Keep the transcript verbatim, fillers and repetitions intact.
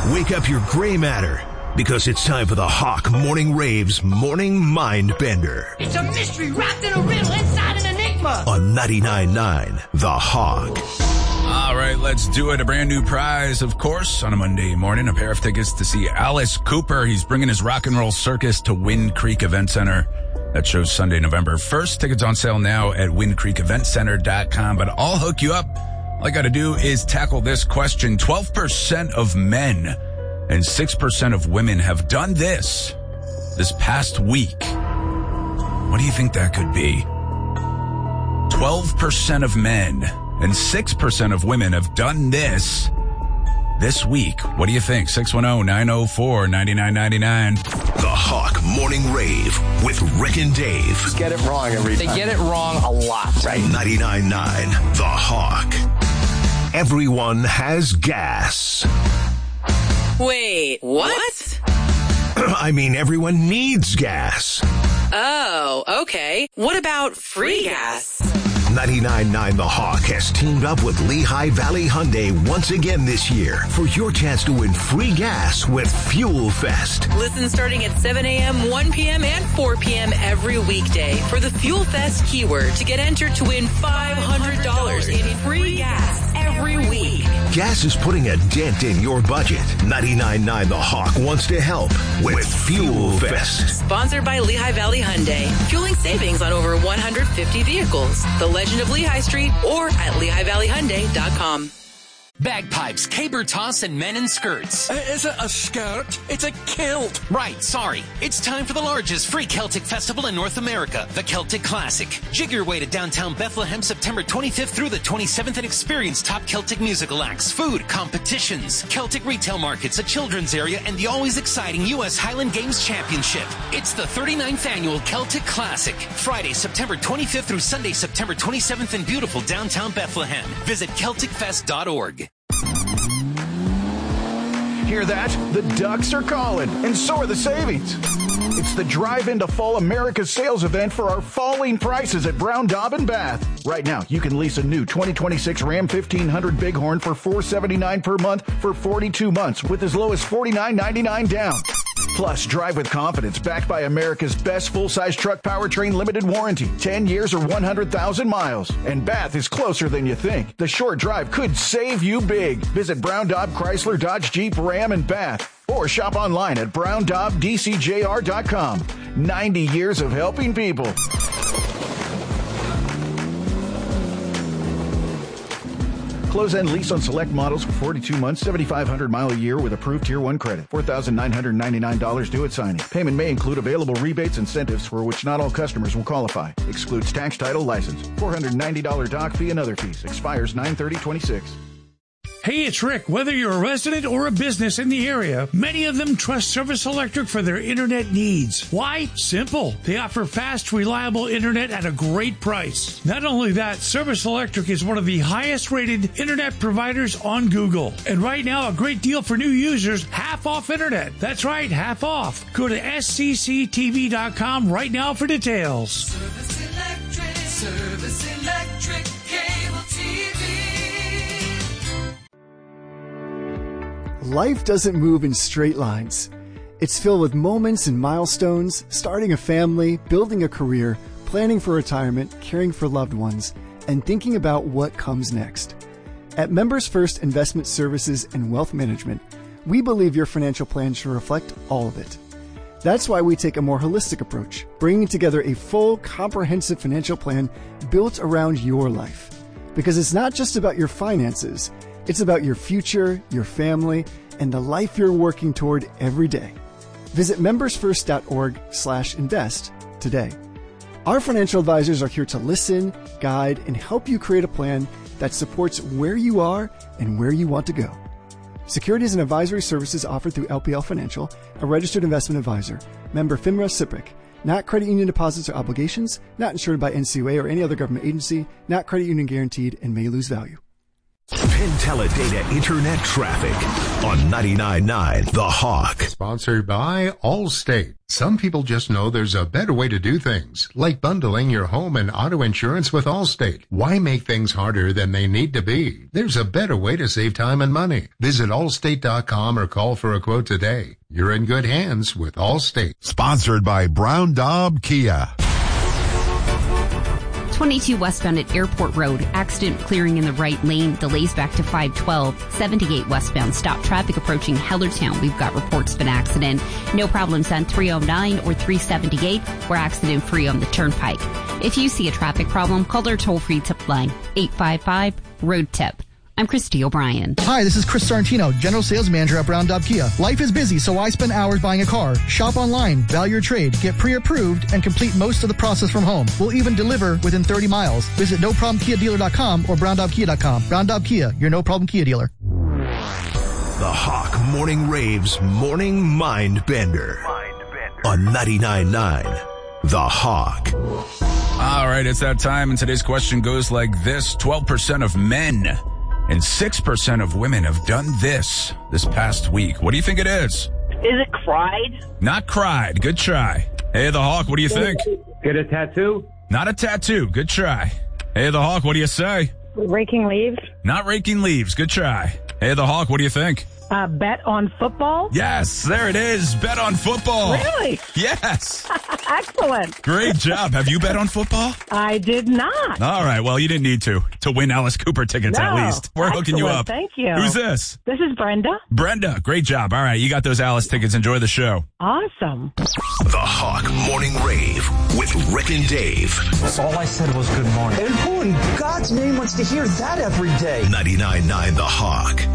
Wake up your gray matter, because it's time for the Hawk Morning Rave's Morning Mind Bender. It's a mystery wrapped in a riddle inside an enigma. On ninety-nine point nine, The Hawk. All right, let's do it. A brand new prize, of course, on a Monday morning. A pair of tickets to see Alice Cooper. He's bringing his rock and roll circus to Wind Creek Event Center. That shows Sunday, November first. Tickets on sale now at wind creek event center dot com. But I'll hook you up. All I got to do is tackle this question. twelve percent of men and six percent of women have done this this past week. What do you think that could be? twelve percent of men and six percent of women have done this this week. What do you think? six one zero, nine zero four, nine nine nine nine. The Hawk Morning Rave with Rick and Dave. Just get it wrong every time. They get it wrong a lot, right? ninety-nine point nine, The Hawk. Everyone has gas. Wait, what? I mean, everyone needs gas. Oh, okay. What about free gas? ninety-nine point nine The Hawk has teamed up with Lehigh Valley Hyundai once again this year for your chance to win free gas with Fuel Fest. Listen starting at seven a.m., one p.m., and four p.m. every weekday for the Fuel Fest keyword to get entered to win five hundred dollars in free gas every week. Gas is putting a dent in your budget. ninety-nine point nine The Hawk wants to help with Fuel Fest. Sponsored by Lehigh Valley Hyundai. Fueling savings on over one hundred fifty vehicles. The Legend of Lehigh Street or at lehigh valley hyundai dot com. Bagpipes, caber toss, and men in skirts. Uh, is it a skirt? It's a kilt. Right, sorry. It's time for the largest free Celtic festival in North America, the Celtic Classic. Jig your way to downtown Bethlehem September twenty-fifth through the twenty-seventh and experience top Celtic musical acts, food, competitions, Celtic retail markets, a children's area, and the always exciting U S Highland Games Championship. It's the thirty-ninth annual Celtic Classic. Friday, September twenty-fifth through Sunday, September twenty-seventh in beautiful downtown Bethlehem. Visit celtic fest dot org. Hear that? The Ducks are calling, and so are the savings. It's the Drive Into Fall America sales event for our falling prices at Brown Daub and Bath. Right now, you can lease a new twenty twenty-six Ram fifteen hundred Bighorn for four hundred seventy-nine dollars per month for forty-two months with as low as forty-nine ninety-nine down. Plus, drive with confidence backed by America's best full-size truck powertrain limited warranty. ten years or one hundred thousand miles. And Bath is closer than you think. The short drive could save you big. Visit Brown Daub Chrysler Dodge Jeep Ram and Bath. Or shop online at brown daub d c j r dot com. ninety years of helping people. Close-end lease on select models for forty-two months, seventy-five hundred mile a year with approved Tier one credit. four thousand nine hundred ninety-nine dollars due at signing. Payment may include available rebates and incentives for which not all customers will qualify. Excludes tax, title, license. four hundred ninety dollars doc fee and other fees. Expires nine thirty twenty-six. Hey, it's Rick. Whether you're a resident or a business in the area, many of them trust Service Electric for their internet needs. Why? Simple. They offer fast, reliable internet at a great price. Not only that, Service Electric is one of the highest rated internet providers on Google. And right now, a great deal for new users, half off internet. That's right, half off. Go to S C C T V dot com right now for details. Service Electric, Service Electric, cable T V. Life doesn't move in straight lines. It's filled with moments and milestones, starting a family, building a career, planning for retirement, caring for loved ones, and thinking about what comes next. At Members First Investment Services and Wealth Management, we believe your financial plan should reflect all of it. That's why we take a more holistic approach, bringing together a full, comprehensive financial plan built around your life. Because it's not just about your finances, it's about your future, your family, and the life you're working toward every day. Visit members first dot org slash invest today. Our financial advisors are here to listen, guide, and help you create a plan that supports where you are and where you want to go. Securities and advisory services offered through L P L Financial, a registered investment advisor. Member FINRA S I P C. Not credit union deposits or obligations, not insured by N C U A or any other government agency, not credit union guaranteed, and may lose value. Teledata Internet traffic on ninety-nine point nine The Hawk. Sponsored by Allstate. Some people just know there's a better way to do things, like bundling your home and auto insurance with Allstate. Why make things harder than they need to be? There's a better way to save time and money. Visit allstate dot com or call for a quote today. You're in good hands with Allstate. Sponsored by Brown Daub Kia. twenty-two westbound at Airport Road. Accident clearing in the right lane. Delays back to five twelve. seventy-eight westbound. Stop traffic approaching Hellertown. We've got reports of an accident. No problems on three oh nine or three seventy-eight. We're accident free on the Turnpike. If you see a traffic problem, call our toll-free tip line. eight five five road tip. I'm Christy O'Brien. Hi, this is Chris Sorrentino, General Sales Manager at Brown Daub Kia. Life is busy, so I spend hours buying a car. Shop online, value your trade, get pre-approved, and complete most of the process from home. We'll even deliver within thirty miles. Visit no problem kia dealer dot com or brown daub kia dot com. Brown Daub Kia, your no-problem Kia dealer. The Hawk Morning Raves Morning Mind Bender on ninety-nine point nine The Hawk. All right, it's that time, and today's question goes like this. twelve percent of men and six percent of women have done this this past week. What do you think it is? Is it cried? Not cried. Good try. Hey, the Hawk, what do you think? Get a tattoo? Not a tattoo. Good try. Hey, the Hawk, what do you say? Raking leaves? Not raking leaves. Good try. Hey, the Hawk, what do you think? Uh, bet on football? Yes, there it is. Bet on football. Really? Yes. Excellent. Great job. Have you bet on football? I did not. All right. Well, you didn't need to, to win Alice Cooper tickets no. at least. We're Excellent. hooking you up. Thank you. Who's this? This is Brenda. Brenda. Great job. All right. You got those Alice tickets. Enjoy the show. Awesome. The Hawk Morning Rave with Rick and Dave. All I said was good morning. And who in God's name wants to hear that every day? ninety-nine point nine The Hawk.